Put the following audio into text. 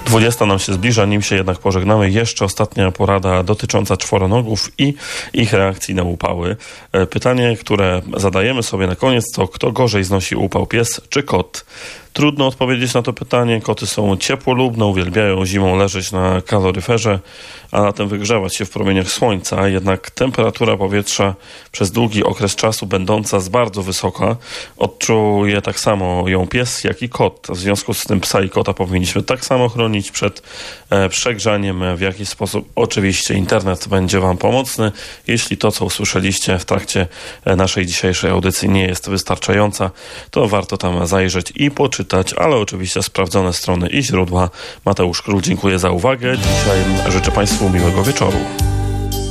20 nam się zbliża, nim się jednak pożegnamy. Jeszcze ostatnia porada dotycząca czworonogów i ich reakcji na upały. Pytanie, które zadajemy sobie na koniec, to kto gorzej znosi upał, pies czy kot? Trudno odpowiedzieć na to pytanie. Koty są ciepłolubne, uwielbiają zimą leżeć na kaloryferze, a latem wygrzewać się w promieniach słońca. Jednak temperatura powietrza przez długi okres czasu będąca bardzo wysoka odczuje tak samo ją pies, jak i kot. W związku z tym psa i kota powinniśmy tak samo chronić przed przegrzaniem. W jakiś sposób oczywiście internet będzie wam pomocny. Jeśli to, co usłyszeliście w trakcie naszej dzisiejszej audycji nie jest wystarczająca, to warto tam zajrzeć i poczytać, ale oczywiście sprawdzone strony i źródła. Mateusz Król, dziękuję za uwagę. Dzisiaj życzę Państwu miłego wieczoru.